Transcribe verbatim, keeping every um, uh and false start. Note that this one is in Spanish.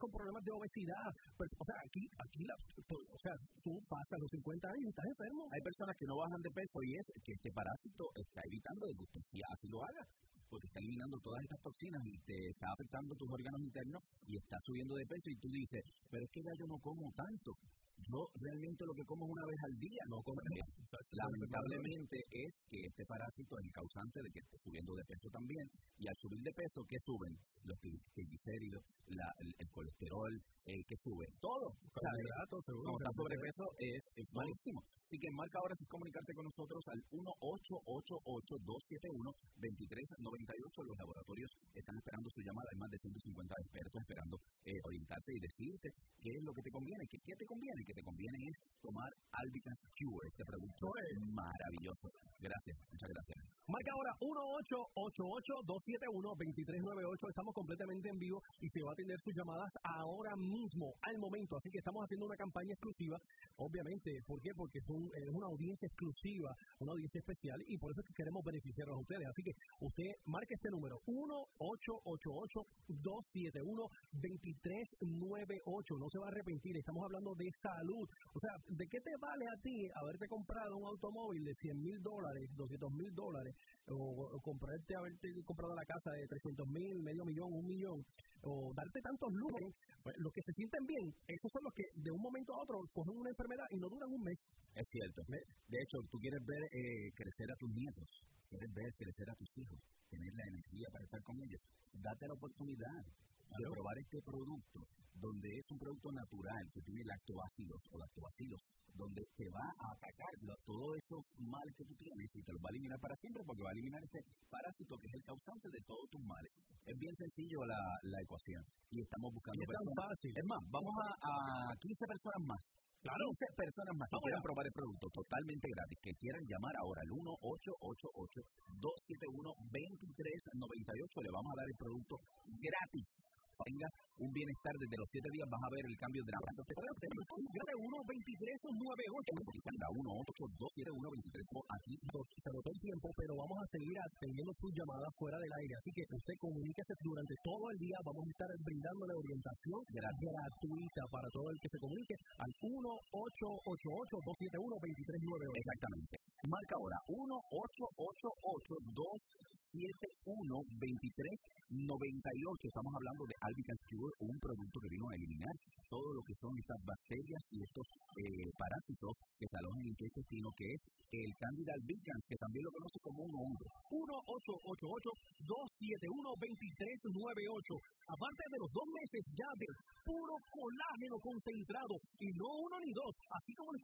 con problemas de obesidad. Pero, o sea, aquí, aquí la, tú, o sea, tú pasas los cincuenta años y estás enfermo. Hay personas que no bajan de peso y es que este parásito está evitando de que usted así lo haga, porque está eliminando todas estas toxinas y te está afectando tus órganos internos y está subiendo de peso y tú dices, pero es que ya yo no como tanto. Yo realmente lo que como es una vez al día, no como. Lamentablemente es que este parásito es el causante de que esté subiendo de peso también, y al subir de peso, ¿qué suben? Los triglicéridos, la, el, el colesterol, eh, ¿qué sube? Todo. O sea, cuando está sobrepeso es, es malísimo. Así que marca ahora si comunicarte con nosotros al uno ocho ocho ocho, dos siete uno, dos tres nueve ocho. Los laboratorios están esperando su llamada. Hay más de ciento cincuenta expertos esperando eh, orientarte y decirte qué es lo que te conviene. ¿Qué, qué te conviene? Que te conviene es tomar Albican Cure. Este producto es maravilloso. Gracias, muchas gracias. Marca ahora uno ocho ocho ocho, dos siete uno, dos tres nueve ocho. Estamos completamente en vivo y se va a atender sus llamadas ahora mismo, al momento. Así que estamos haciendo una campaña exclusiva. Obviamente, ¿por qué? Porque es, un, es una audiencia exclusiva, una audiencia especial, y por eso es que queremos beneficiarlos a ustedes. Así que usted marque este número, uno ocho ocho ocho, dos siete uno, dos tres nueve ocho. No se va a arrepentir, estamos hablando de salud. O sea, ¿de qué te vale a ti haberte comprado un automóvil de cien mil dólares, doscientos mil dólares, o, o comprarte, haberte comprado la casa de trescientos mil, medio millón, un millón, o darte tantos lujos? Pues, los que se sienten bien, esos son los que de un momento a otro cogen una enfermedad y no duran un mes. Es cierto. De hecho, tú quieres ver eh, crecer a tus nietos, quieres ver crecer a tus hijos, tener la energía para estar con ellos. Date la oportunidad de probar este producto, donde es un producto natural que tiene lactobacilos o lactobacilos, donde te va a atacar todos esos males que tú tienes y te los va a eliminar para siempre, porque va a eliminar este parásito que es el causante de todos tus males. Es bien sencillo la, la ecuación y estamos buscando es tan fácil. Es más, vamos a, a quince personas más. Claro, quince personas más que quieran probar el producto totalmente gratis, que quieran llamar ahora al uno ocho ocho ocho, dos siete uno, dos tres nueve ocho. Le vamos a dar el producto gratis. Tengas un bienestar desde los siete días, vas a ver el cambio de la planta. Te puedo tener uno dos tres nueve ocho. uno ocho dos siete uno dos tres. Aquí se agotó el tiempo, pero vamos a seguir atendiendo sus llamadas fuera del aire. Así que usted comuníquese durante todo el día. Vamos a estar brindándole orientación gratuita para todo el que se comunique al uno ocho ocho ocho, dos siete uno, dos tres nueve ocho. Exactamente. Marca ahora uno ocho ocho ocho, dos siete uno, dos tres nueve ocho. Estamos hablando de Albican Cure, un producto que vino a eliminar todo lo que son estas bacterias y estos eh, parásitos que se alojan en tu intestino, que es el Candida albicans, que también lo conoce como un hongo. uno ocho ocho ocho, dos siete uno, dos tres nueve ocho. Aparte de los dos meses ya de puro colágeno concentrado, y no uno ni dos, así como lo